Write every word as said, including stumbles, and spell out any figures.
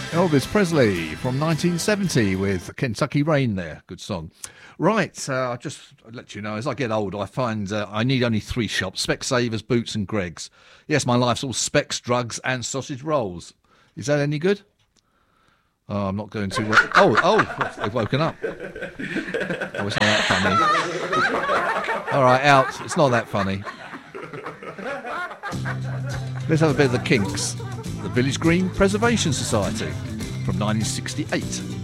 Elvis Presley from nineteen seventy with Kentucky Rain there. Good song. Right, uh, I'll just let you know, as I get old, I find uh, I need only three shops, Specsavers, Boots and Greggs. Yes, my life's all specs, drugs and sausage rolls. Is that any good? Oh, I'm not going to... Uh, oh, oh, they've woken up. Oh, it's not that funny. All right, out. It's not that funny. Let's have a bit of the Kinks. The Village Green Preservation Society from nineteen sixty-eight.